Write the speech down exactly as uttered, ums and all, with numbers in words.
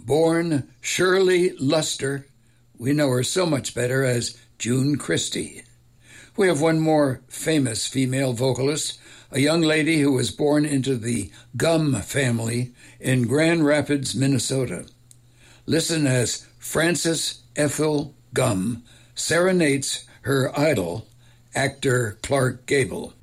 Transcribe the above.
Born Shirley Luster, we know her so much better as June Christy. We have one more famous female vocalist, a young lady who was born into the Gum family in Grand Rapids, Minnesota. Listen as Frances Ethel Gum serenades her idol, actor Clark Gable.